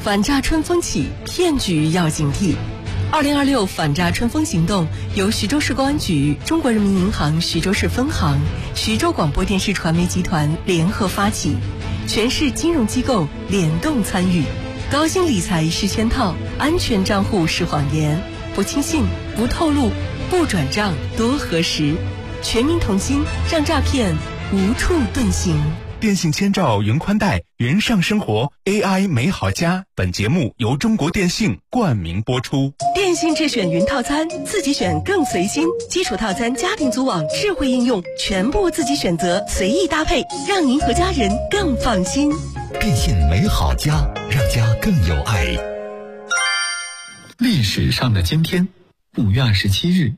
反诈春风起，骗局要警惕。2026反诈春风行动由徐州市公安局、中国人民银行徐州市分行、徐州广播电视传媒集团联合发起，全市金融机构联动参与。高薪理财是圈套，安全账户是谎言，不轻信，不透露，不转账，多核实。全民同心，让诈骗无处遁形。 电信千兆云宽带，云上生活 AI 美好家。本节目由中国电信冠名播出。 电信智选云套餐，自己选更随心。基础套餐、家庭组网、智慧应用，全部自己选择，随意搭配，让您和家人更放心。 电信美好家，让家更有爱。 历史上的今天，5月27日。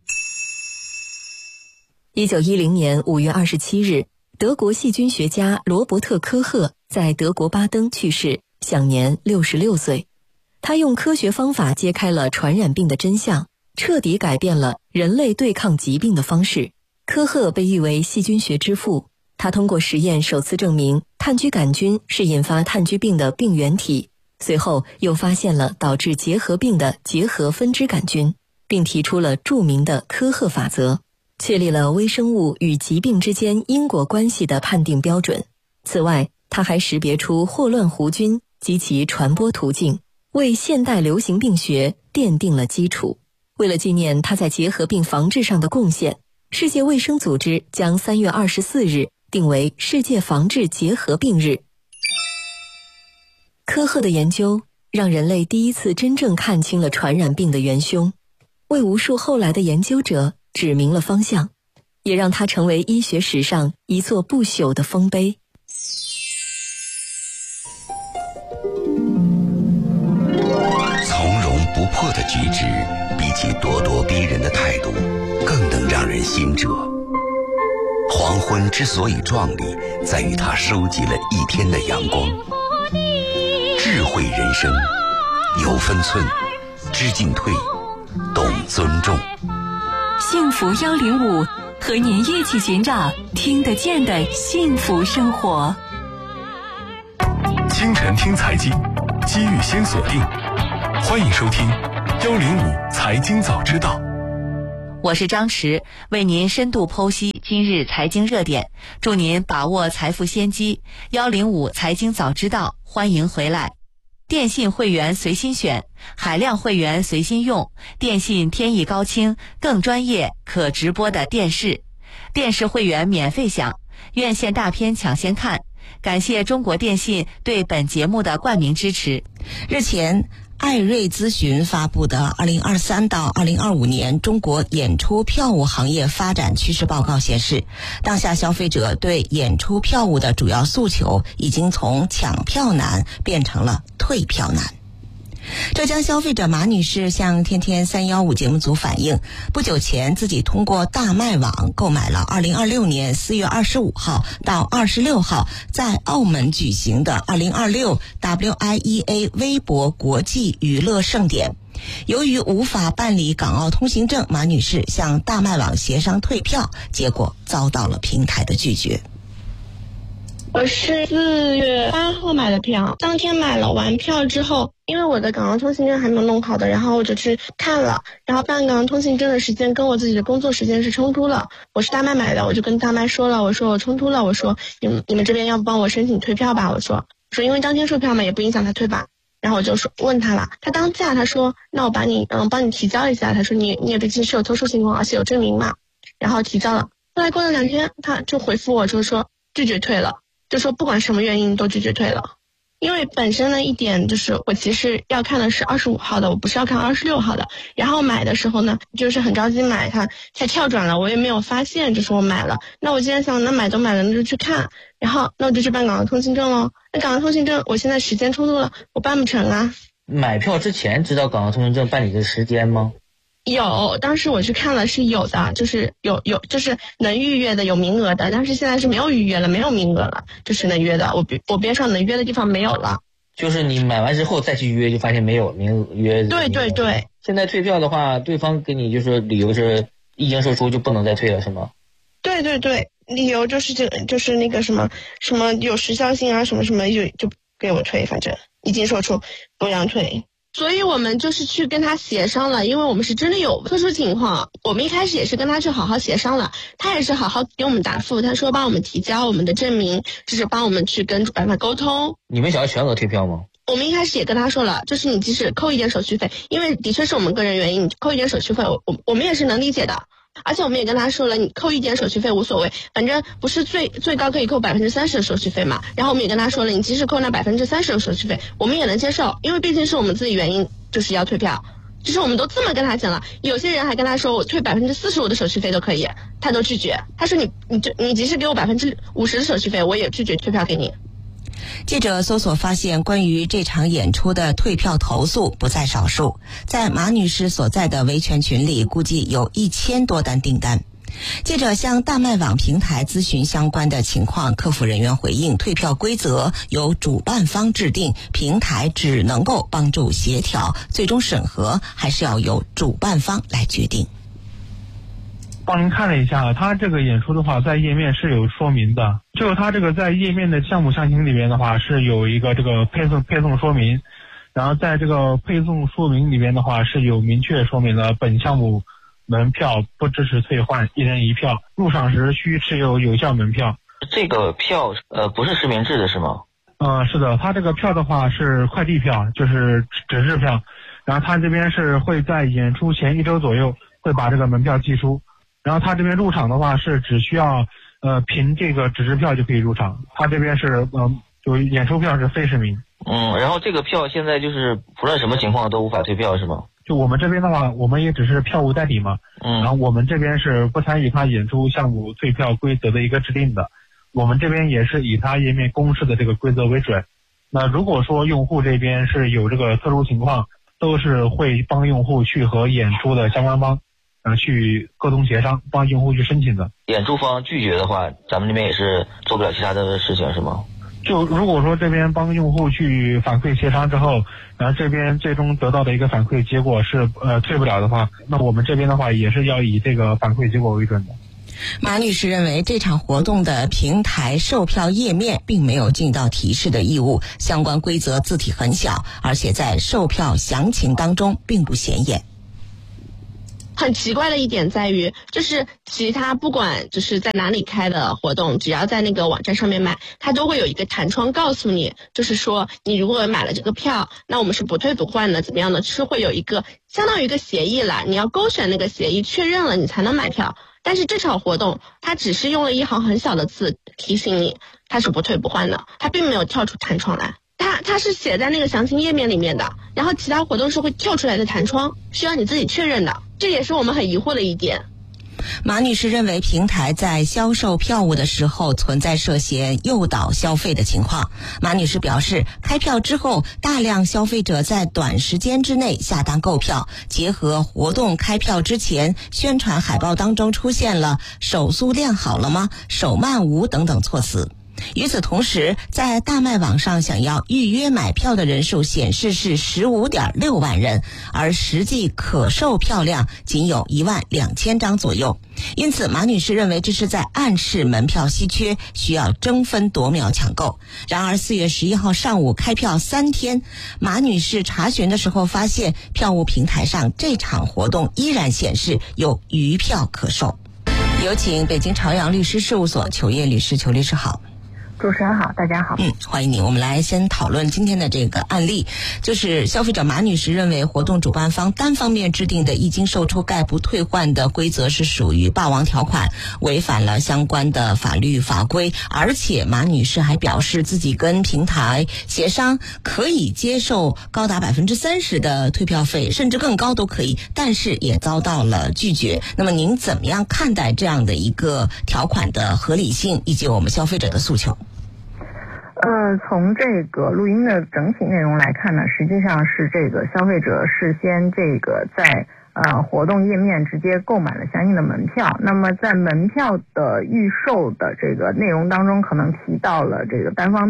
1910年5月27日，德国细菌学家罗伯特·科赫在德国巴登去世，享年66岁。他用科学方法揭开了传染病的真相，彻底改变了人类对抗疾病的方式。科赫被誉为细菌学之父，他通过实验首次证明炭疽杆菌是引发炭疽病的病原体，随后又发现了导致结核病的结核分支杆菌，并提出了著名的科赫法则，确立了微生物与疾病之间因果关系的判定标准。此外，他还识别出霍乱弧菌及其传播途径，为现代流行病学奠定了基础。为了纪念他在结核病防治上的贡献，世界卫生组织将3月24日定为世界防治结核病日。科赫的研究让人类第一次真正看清了传染病的元凶，为无数后来的研究者指明了方向，也让它成为医学史上一座不朽的丰碑。 从容不迫的举止，比起咄咄逼人的态度，更能让人心折。黄昏之所以壮丽，在于它收集了一天的阳光。智慧人生，有分寸，知进退，懂尊重。 幸福105，和您一起寻找听得见的幸福生活。 清晨听财经，机遇先锁定。欢迎收听105财经早知道。 我是张弛，为您深度剖析今日财经热点，祝您把握财富先机。105财经早知道，欢迎回来。电信会员随心选，海量会员随心用，电信天翼高清，更专业可直播的电视。电视会员免费享，院线大片抢先看。感谢中国电信对本节目的冠名支持。 日前，艾瑞咨询发布的2023到2025年中国演出票务行业发展趋势报告显示，当下消费者对演出票务的主要诉求已经从抢票难变成了退票难。浙江消费者马女士向天天315节目组反映，不久前自己通过大麦网购买了2026年4月25号到26号在澳门举行的2026 WIEA 微博国际娱乐盛典。由于无法办理港澳通行证，马女士向大麦网协商退票，结果遭到了平台的拒绝。 我是4月8号买的票，当天买了完票之后，因为我的港澳通行证还没有弄好的，然后我就去看了，然后办港澳通行证的时间跟我自己的工作时间是冲突了。我是大麦买的，我就跟大麦说了，我说我冲突了，我说你们这边要不帮我申请退票吧，我说因为当天售票嘛，也不影响他退吧。然后我就问他了，他当下他说那我帮你提交一下，他说你也毕竟是有特殊情况，而且有证明嘛，然后提交了。后来过了2天，他就回复我，就是说拒绝退了，就说不管什么原因都拒绝退了。因为本身的一点就是我其实要看的是25号的，我不是要看26号的。然后买的时候呢，就是很着急买，它跳转了，我也没有发现，就是我买了。那我既然想那买都买了，那就去看，然后那我就去办港澳通行证咯。那港澳通行证我现在时间冲突了，我办不成啊。 买票之前知道港澳通行证办理的时间吗？ 有，当时我去看了是有的，就是有就是能预约的，有名额的，但是现在是没有预约了，没有名额了，就是能约的，我边上能约的地方没有了。 就是你买完之后再去约，就发现没有名额约。 对对对。 现在退票的话，对方给你就是理由是一经售出就不能再退了，是吗？ 对对对，理由就是就是那个什么有时效性啊，什么什么就给我退，反正已经说出不让退。所以我们就是去跟他协商了，因为我们是真的有特殊情况，我们一开始也是跟他去好好协商了，他也是好好给我们答复，他说帮我们提交我们的证明，就是帮我们去跟主办方沟通。 你们想要全额退票吗？ 我们一开始也跟他说了，就是你即使扣一点手续费，因为的确是我们个人原因，你扣一点手续费，我们也是能理解的。而且我们也跟他说了，你扣一点手续费无所谓，反正不是最高可以扣30%的手续费嘛。然后我们也跟他说了，你即使扣那30%的手续费，我们也能接受，因为毕竟是我们自己原因，就是要退票。就是我们都这么跟他讲了，有些人还跟他说我退45%的手续费都可以，他都拒绝。他说你即使给我50%的手续费，我也拒绝退票给你。 记者搜索发现，关于这场演出的退票投诉不在少数，在马女士所在的维权群里，估计有1000多单订单。记者向大麦网平台咨询相关的情况，客服人员回应，退票规则由主办方制定，平台只能够帮助协调，最终审核还是要由主办方来决定。 帮您看了一下，它这个演出的话，在页面是有说明的。就是它这个在页面的项目详情里面的话，是有一个这个配送说明，然后在这个配送说明里面的话，是有明确说明了本项目门票不支持退换，1人1票，入场时需持有有效门票。 这个票不是实名制的是吗？ 是的，它这个票的话是快递票，就是纸质票，然后它这边是会在演出前1周左右会把这个门票寄出。然后他这边入场的话是只需要凭这个纸质票就可以入场，他这边是就演出票是非实名。 然后这个票现在就是不论什么情况都无法退票是吗？ 就我们这边的话，我们也只是票务代理嘛，然后我们这边是不参与他演出项目退票规则的一个制定的，我们这边也是以他页面公示的这个规则为准。那如果说用户这边是有这个特殊情况，都是会帮用户去和演出的相关方去沟通协商，帮用户去申请的。 演出方拒绝的话，咱们这边也是做不了其他的事情是吗？ 就如果说这边帮用户去反馈协商之后，然后这边最终得到的一个反馈结果是退不了的话，那我们这边的话也是要以这个反馈结果为准的。 马女士认为，这场活动的平台售票页面并没有尽到提示的义务，相关规则字体很小，而且在售票详情当中并不显眼。 很奇怪的一点在于，就是其他不管就是在哪里开的活动，只要在那个网站上面买，它都会有一个弹窗告诉你，就是说你如果买了这个票，那我们是不退不换的，怎么样的，是会有一个相当于一个协议啦，你要勾选那个协议确认了你才能买票。但是这场活动它只是用了一行很小的字提醒你它是不退不换的，它并没有跳出弹窗来，它是写在那个详情页面里面的，然后其他活动是会跳出来的弹窗，需要你自己确认的，这也是我们很疑惑的一点。 马女士认为，平台在销售票务的时候存在涉嫌诱导消费的情况。马女士表示，开票之后，大量消费者在短时间之内下单购票，结合活动开票之前宣传海报当中出现了手速亮好了吗、手慢无等等措辞。与此同时，在大麦网上想要预约买票的人数显示是15.6万人，而实际可售票量仅有12000张左右。因此，马女士认为这是在暗示门票稀缺，需要争分夺秒抢购。然而4月11号上午开票3天，马女士查询的时候发现，票务平台上这场活动依然显示有余票可售。有请北京朝阳律师事务所裘烨律师。裘律师好。 主持人好，大家好。 欢迎你。我们来先讨论今天的这个案例，就是消费者马女士认为活动主办方单方面制定的一经售出概不退换的规则是属于霸王条款，违反了相关的法律法规，而且马女士还表示自己跟平台协商可以接受高达30%的退票费，甚至更高都可以，但是也遭到了拒绝。那么您怎么样看待这样的一个条款的合理性以及我们消费者的诉求？ 从这个录音的整体内容来看呢，实际上是这个消费者事先这个在活动页面直接购买了相应的门票，那么在门票的预售的这个内容当中，可能提到了这个单方面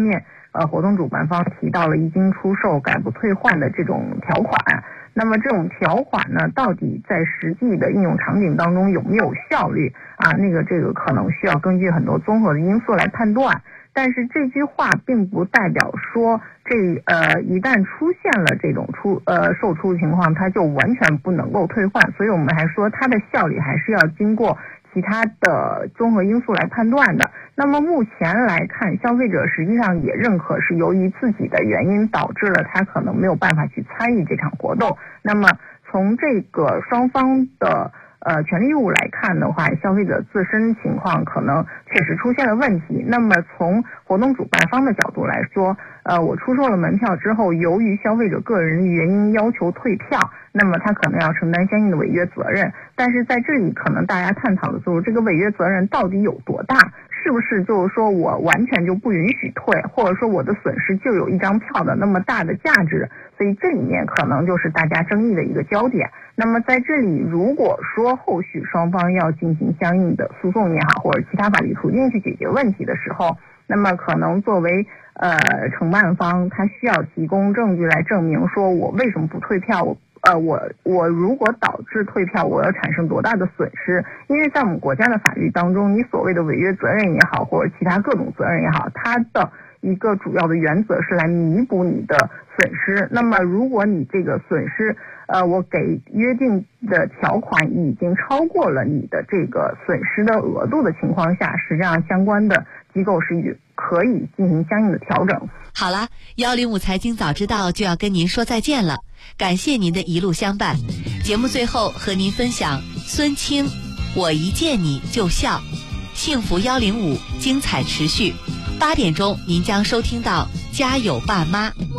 活动主办方提到了一经出售概不退换的这种条款。那么这种条款呢，到底在实际的应用场景当中有没有效率啊？这个可能需要根据很多综合的因素来判断。但是这句话并不代表说一旦出现了这种售出情况，它就完全不能够退换。所以我们还说它的效率还是要经过其他的综合因素来判断的。那么目前来看，消费者实际上也认可是由于自己的原因导致了他可能没有办法去参与这场活动。那么从这个双方的权利义务来看的话，消费者自身情况可能确实出现了问题。那么从活动主办方的角度来说，我出售了门票之后，由于消费者个人原因要求退票，那么他可能要承担相应的违约责任。但是在这里可能大家探讨的就是这个违约责任到底有多大，是不是就是说我完全就不允许退，或者说我的损失就有一张票的那么大的价值。所以这里面可能就是大家争议的一个焦点。那么在这里，如果说后续双方要进行相应的诉讼也好，或者其他法律途径去解决问题的时候，那么可能作为承办方，他需要提供证据来证明说我为什么不退票，我如果导致退票，我要产生多大的损失。因为在我们国家的法律当中，你所谓的违约责任也好，或者其他各种责任也好，它的一个主要的原则是来弥补你的损失。那么如果你这个损失我给约定的条款已经超过了你的这个损失的额度的情况下，实际上相关的机构是可以进行相应的调整。 好了，105财经早知道就要跟您说再见了，感谢您的一路相伴。节目最后和您分享孙清我一见你就笑，幸福105精彩持续。8点钟您将收听到家有爸妈。